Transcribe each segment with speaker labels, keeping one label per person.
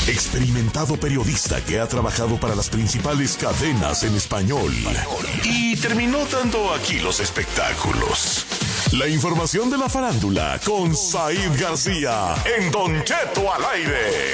Speaker 1: experimentado periodista que ha trabajado para las principales cadenas en español y terminó dando aquí los espectáculos. La información de la farándula con Said García en Don Cheto al aire.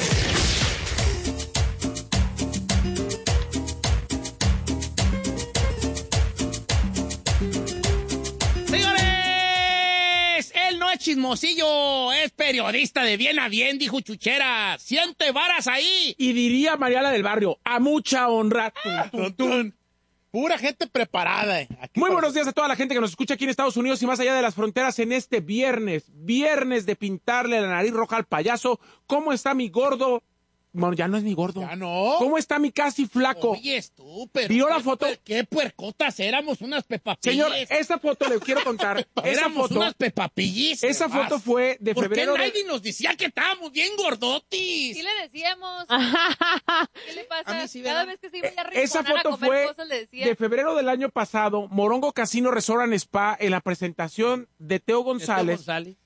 Speaker 2: Chismosillo es periodista de bien a bien, dijo Chuchera. Siente varas ahí.
Speaker 3: Y diría Mariala del Barrio, a mucha honra. Tun, tun, tun.
Speaker 4: Pura gente preparada.
Speaker 3: Muy buenos días a toda la gente que nos escucha aquí en Estados Unidos y más allá de las fronteras en este viernes de pintarle la nariz roja al payaso. ¿Cómo está mi gordo? Bueno, ya no es mi gordo.
Speaker 4: Ya no.
Speaker 3: ¿Cómo está mi casi flaco?
Speaker 2: Oye, tú, pero
Speaker 3: ¿vio la foto?
Speaker 2: Qué puercotas éramos, unas pepapillis.
Speaker 3: Señor, esa foto le quiero contar.
Speaker 2: Éramos unas pepapillis.
Speaker 3: Esa foto fue de febrero.
Speaker 2: ¿Por qué nadie nos decía que estábamos bien gordotis?
Speaker 5: Sí le decíamos. ¿Qué le pasa?
Speaker 2: A mí sí,
Speaker 5: cada vez que se iba a
Speaker 3: esa foto
Speaker 5: a comer
Speaker 3: fue
Speaker 5: cosas, le decía.
Speaker 3: de febrero del año pasado, Morongo Casino Resort and Spa, en la presentación de Teo González,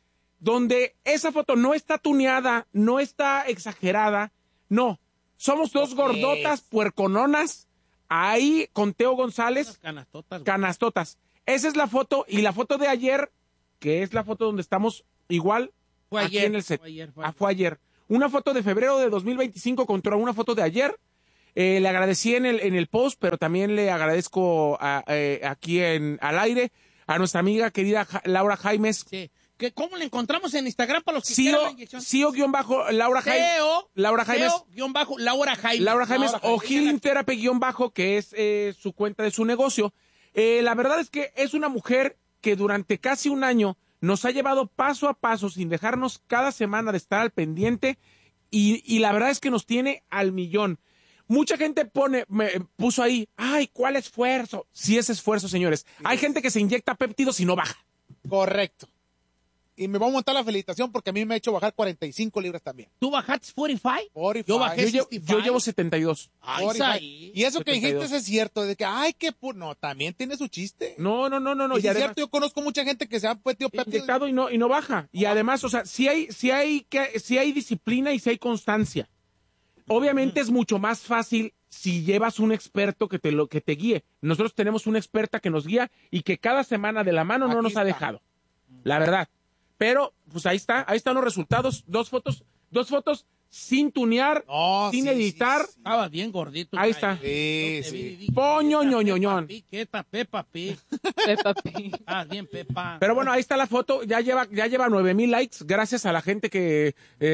Speaker 3: donde esa foto no está tuneada, no está exagerada, no. Somos dos gordotas puercononas ahí con Teo González. Canastotas. Esa es la foto. Y la foto de ayer, que es la foto donde estamos igual
Speaker 2: fue
Speaker 3: aquí
Speaker 2: ayer,
Speaker 3: en el set.
Speaker 2: Fue
Speaker 3: ayer. Una foto de febrero de 2025 contra una foto de ayer. Le agradecí en el post, pero también le agradezco aquí al aire a nuestra amiga querida Laura Jaimes.
Speaker 2: Sí. ¿Cómo le encontramos en Instagram para los que quieran la inyección?
Speaker 3: CEO-Laura Jaimes.
Speaker 2: Laura Jaimes.
Speaker 3: Laura Jaimes o Healing Therapy _ que es su cuenta de su negocio. La verdad es que es una mujer que durante casi un año nos ha llevado paso a paso sin dejarnos cada semana de estar al pendiente y la verdad es que nos tiene al millón. Mucha gente puso ahí, ay, ¿cuál esfuerzo? Sí es esfuerzo, señores. Sí. Hay gente que se inyecta péptidos y no baja.
Speaker 4: Correcto. Y me voy a montar la felicitación porque a mí me ha hecho bajar 45 libras también.
Speaker 2: ¿Tú bajaste 45?
Speaker 4: 45.
Speaker 2: Yo bajé 65.
Speaker 3: Yo llevo 72.
Speaker 2: Ay,
Speaker 4: y eso
Speaker 3: 72.
Speaker 4: Que dijiste es cierto, de que, ay, no, también tiene su chiste.
Speaker 3: No.
Speaker 4: Y es cierto, yo conozco mucha gente que se ha metido
Speaker 3: inyectado y no baja. Y además, o sea, sí hay disciplina y sí hay constancia. Obviamente es mucho más fácil si llevas un experto que te guíe. Nosotros tenemos una experta que nos guía y que cada semana de la mano no nos ha dejado. La verdad. Pero, pues ahí están los resultados. Dos fotos sin tunear, sin editar.
Speaker 2: Sí. Estaba bien gordito.
Speaker 3: Ahí está.
Speaker 4: Sí.
Speaker 3: Poño, ñoñoñón.
Speaker 2: Peppa Pig. Ah, bien, Peppa.
Speaker 3: Pero bueno, ahí está la foto. Ya lleva 9,000 likes. Gracias a la gente que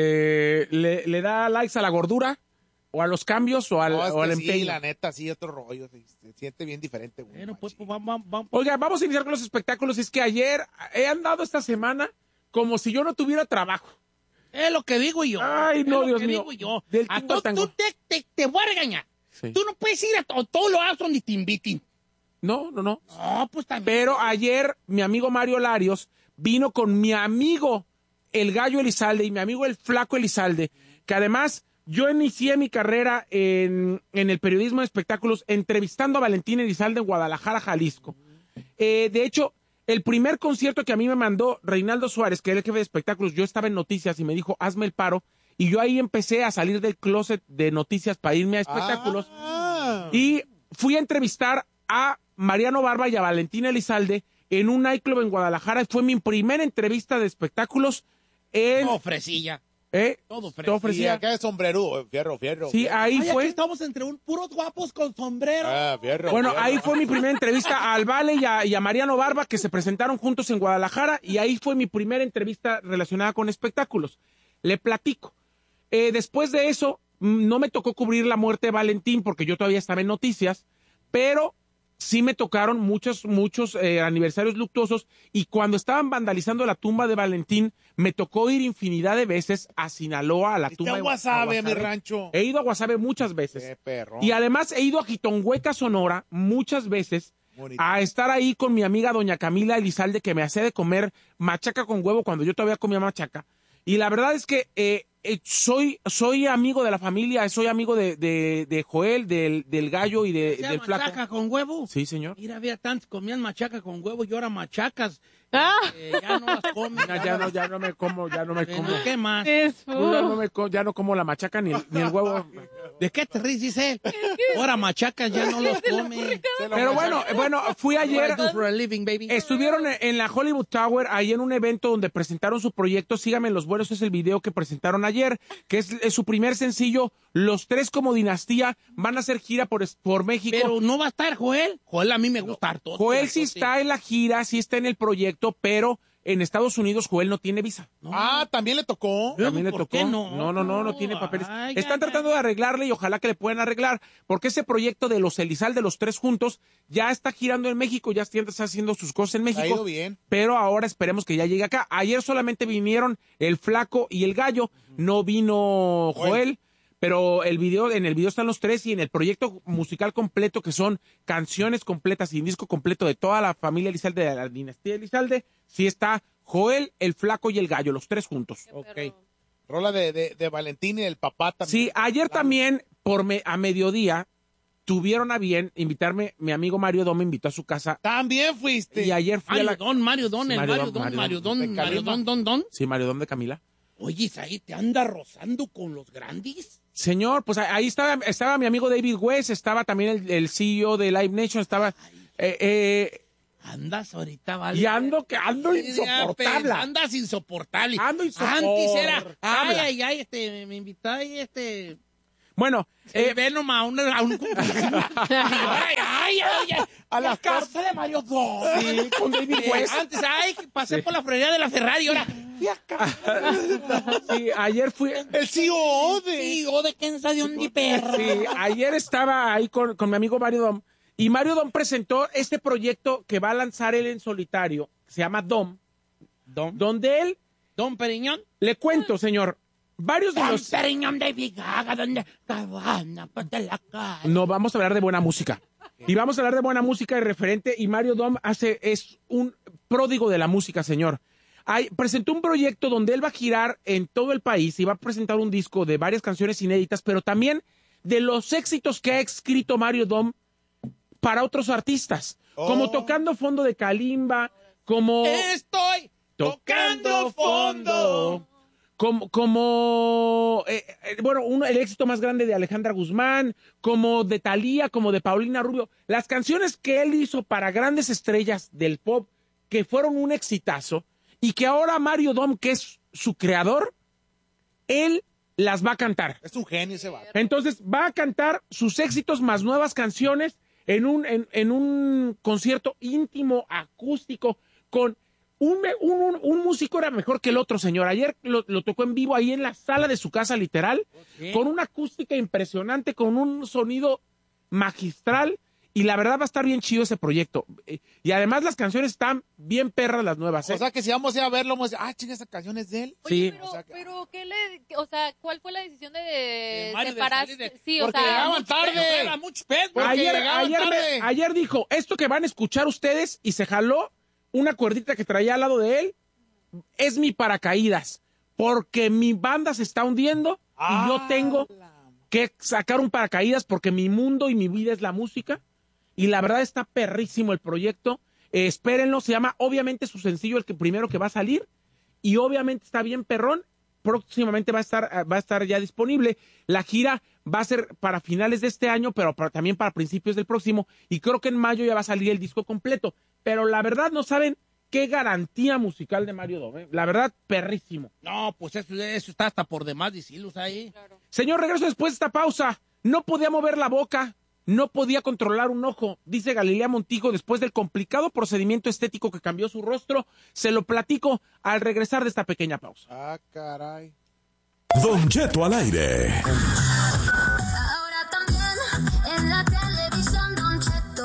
Speaker 3: le da likes a la gordura, o a los cambios, o al empeño.
Speaker 4: Sí, la neta, sí, otro rollo. Se siente bien diferente.
Speaker 2: Bueno, pues vamos.
Speaker 3: Oiga, vamos a iniciar con los espectáculos. Es que ayer he andado esta semana como si yo no tuviera trabajo.
Speaker 2: Es lo que digo yo.
Speaker 3: Ay, no, Dios mío.
Speaker 2: Tú te voy a regañar. Sí. Tú no puedes ir a todos los lados donde te inviten.
Speaker 3: No.
Speaker 2: No, pues también.
Speaker 3: Pero ayer mi amigo Mario Larios vino con mi amigo el Gallo Elizalde y mi amigo el Flaco Elizalde, que además yo inicié mi carrera en el periodismo de espectáculos entrevistando a Valentín Elizalde en Guadalajara, Jalisco. De hecho, el primer concierto que a mí me mandó Reinaldo Suárez, que era el jefe de espectáculos, yo estaba en noticias y me dijo, hazme el paro. Y yo ahí empecé a salir del closet de noticias para irme a espectáculos. Y fui a entrevistar a Mariano Barba y a Valentín Elizalde en un nightclub en Guadalajara. Fue mi primera entrevista de espectáculos en...
Speaker 2: Ofrecilla.
Speaker 3: Todo ofrecía.
Speaker 4: Y acá es sombrerudo, fierro.
Speaker 3: Sí, ahí fue.
Speaker 2: Estamos entre puros guapos con sombrero.
Speaker 4: Fierro.
Speaker 3: Ahí fue mi primera entrevista al Vale y a Mariano Barba, que se presentaron juntos en Guadalajara, y ahí fue mi primera entrevista relacionada con espectáculos. Le platico. Después de eso, no me tocó cubrir la muerte de Valentín, porque yo todavía estaba en noticias, pero sí me tocaron muchos aniversarios luctuosos, y cuando estaban vandalizando la tumba de Valentín, me tocó ir infinidad de veces a Sinaloa, a la tumba de
Speaker 4: Guasave, a mi rancho.
Speaker 3: He ido a Guasave muchas veces.
Speaker 4: Qué perro.
Speaker 3: Y además he ido a Jitonhueca, Sonora, muchas veces, a estar ahí con mi amiga doña Camila Elizalde, que me hacía de comer machaca con huevo cuando yo todavía comía machaca. Y la verdad es que soy amigo de la familia, soy amigo de Joel, del Gallo y del Flaco.
Speaker 2: ¿Machaca con huevo?
Speaker 3: Sí, señor.
Speaker 2: Mira, había tantos comían machaca con huevo y ahora machacas. Ya no las comen.
Speaker 3: Ya no me como.
Speaker 2: ¿Qué más?
Speaker 3: Ya no como la machaca ni el huevo.
Speaker 2: ¿De qué te ríes, dice él? Ahora machacas ya no los come.
Speaker 3: Pero bueno, fui ayer. Estuvieron en la Hollywood Tower, ahí en un evento donde presentaron su proyecto. Síganme en los vuelos, es el video que presentaron ayer, que es su primer sencillo. Los tres como dinastía van a hacer gira por México.
Speaker 2: Pero no va a estar Joel. Joel a mí me gusta harto.
Speaker 3: Joel sí está en la gira, sí está en el proyecto, pero en Estados Unidos Joel no tiene visa.
Speaker 4: No. ¿También le tocó?
Speaker 3: También le
Speaker 2: ¿Por
Speaker 3: tocó.
Speaker 2: qué no?
Speaker 3: No tiene papeles. Están tratando de arreglarle y ojalá que le puedan arreglar, porque ese proyecto de los Elizalde, los tres juntos, ya está girando en México, ya está haciendo sus cosas en México.
Speaker 4: Ha ido bien.
Speaker 3: Pero ahora esperemos que ya llegue acá. Ayer solamente vinieron el Flaco y el Gallo, no vino Joel. Pero en el video están los tres y en el proyecto musical completo, que son canciones completas y un disco completo de toda la familia Elizalde, de la dinastía Elizalde, sí está Joel, el Flaco y el Gallo, los tres juntos.
Speaker 4: Ok. Rola de Valentín y el papá también.
Speaker 3: Sí, ayer también, a mediodía, tuvieron a bien invitarme, mi amigo Mario Dom me invitó a su casa.
Speaker 4: También fuiste.
Speaker 3: Y ayer fui a la...
Speaker 2: Mario Don.
Speaker 3: Sí, Mario Dom de Camila.
Speaker 2: Oye, ahí te anda rozando con los grandes.
Speaker 3: Señor, pues ahí estaba mi amigo David West, estaba también el CEO de Live Nation, estaba...
Speaker 2: Andas ahorita, vale.
Speaker 3: Y ando insoportable.
Speaker 2: Andas insoportable.
Speaker 3: Ando insoportable.
Speaker 2: Antes era, me invitó ahí,
Speaker 3: Bueno,
Speaker 2: ve nomás a un a la casa de Mario Dom.
Speaker 3: Sí, con David West.
Speaker 2: Antes, pasé por la florería de la Ferrari, ahora.
Speaker 3: Sí, ayer fui.
Speaker 4: El CEO
Speaker 2: de Kenza de un perro.
Speaker 3: Sí, ayer estaba ahí con mi amigo Mario Dom. Y Mario Dom presentó este proyecto que va a lanzar él en solitario, que se llama Dom. Donde él.
Speaker 2: Don Periñón.
Speaker 3: Le cuento, señor. Varios de los.
Speaker 2: Periñón de Vigaga, donde Cabana, ponte la cara.
Speaker 3: No, vamos a hablar de buena música. Y vamos a hablar de buena música y referente. Y Mario Dom es un pródigo de la música, señor. Presentó un proyecto donde él va a girar en todo el país y va a presentar un disco de varias canciones inéditas, pero también de los éxitos que ha escrito Mario Dom para otros artistas, como Tocando Fondo de Kalimba, como
Speaker 2: Estoy tocando fondo,
Speaker 3: el éxito más grande de Alejandra Guzmán, como de Thalía, como de Paulina Rubio, las canciones que él hizo para grandes estrellas del pop que fueron un exitazo y que ahora Mario Dom, que es su creador, él las va a cantar.
Speaker 4: Es un genio ese vato.
Speaker 3: Entonces va a cantar sus éxitos más nuevas canciones en un concierto íntimo, acústico, con un músico era mejor que el otro, señor. Ayer lo tocó en vivo ahí en la sala de su casa, literal, con una acústica impresionante, con un sonido magistral, y la verdad va a estar bien chido ese proyecto. Y además las canciones están bien perras, las nuevas.
Speaker 4: O sea que si vamos a ir a verlo, vamos a decir, chinga, esa canción es de él.
Speaker 5: Oye,
Speaker 3: Sí.
Speaker 5: pero ¿cuál fue la decisión de
Speaker 2: Mario
Speaker 5: separarse? Sí,
Speaker 2: porque llegaban tarde. Mucho pedo.
Speaker 3: Ayer dijo, esto que van a escuchar ustedes, y se jaló una cuerdita que traía al lado de él, es mi paracaídas, porque mi banda se está hundiendo y yo tengo que sacar un paracaídas porque mi mundo y mi vida es la música. Y la verdad está perrísimo el proyecto. Espérenlo, se llama obviamente su sencillo, el primero que va a salir. Y obviamente está bien perrón. Próximamente va a estar ya disponible. La gira va a ser para finales de este año, pero también para principios del próximo. Y creo que en mayo ya va a salir el disco completo. Pero la verdad no saben qué garantía musical de Mario Dom. La verdad, perrísimo.
Speaker 2: No, pues eso está hasta por demás decirlos ahí.
Speaker 5: Claro.
Speaker 3: Señor, regreso después de esta pausa. No podía mover la boca. No podía controlar un ojo, dice Galilea Montijo, después del complicado procedimiento estético que cambió su rostro. Se lo platico al regresar de esta pequeña pausa.
Speaker 4: Ah, caray.
Speaker 1: Don Cheto al aire.
Speaker 6: Ahora también en la televisión, Don Cheto.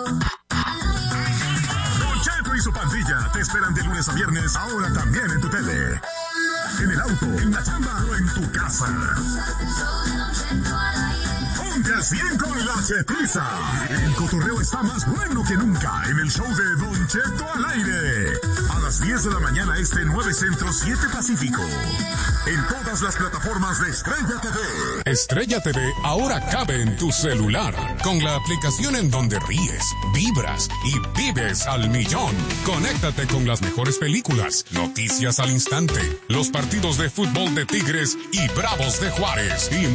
Speaker 1: Don Cheto y su pandilla te esperan de lunes a viernes, ahora también en tu tele. En el auto, en la chamba o en tu casa. Ponte al
Speaker 7: 100 con la Chetiza. El cotorreo está más bueno que nunca en el show de Don Cheto al aire. A las 10 de la mañana 9 Centro, 7 Pacífico. En todas las plataformas de Estrella TV.
Speaker 8: Estrella TV ahora cabe en tu celular. Con la aplicación en donde ríes, vibras y vives al millón. Conéctate con las mejores películas, noticias al instante, los partidos de fútbol de Tigres y Bravos de Juárez y